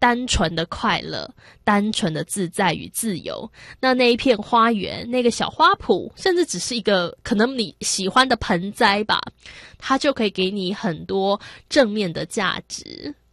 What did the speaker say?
单纯的快乐，单纯的自在与自由。那一片花园，那个小花圃，甚至只是一个可能你喜欢的盆栽吧，它就可以给你很多正面的价值。